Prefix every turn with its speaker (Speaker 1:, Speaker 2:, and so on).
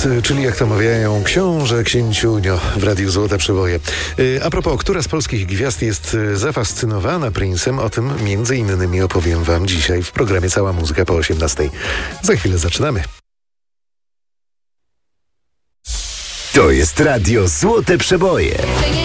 Speaker 1: czyli jak to mawiają książę księciunio w Radiu Złote Przeboje. A propos, która z polskich gwiazd jest zafascynowana Prince'em, o tym między innymi opowiem wam dzisiaj w programie Cała Muzyka po 18. Za chwilę zaczynamy.
Speaker 2: To jest Radio Złote Przeboje.